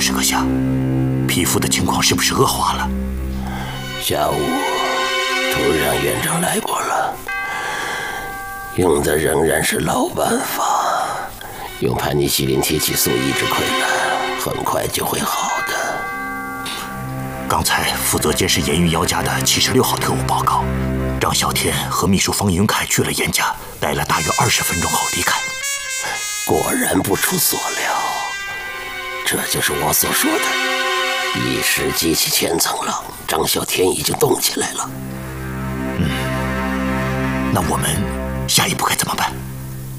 是阁下，皮肤的情况是不是恶化了？ 下午突然院长来过了，用的仍然是老办法，用盘尼西林提起素抑制溃烂，很快就会好的。 刚才负责监视严狱姚家的76号特务报告，张啸天和秘书方云凯去了严家，待了大约20分钟后离开。 果然不出所料，这就是我所说的一时激起千层浪，张啸天已经动起来了。 那我们下一步该怎么办？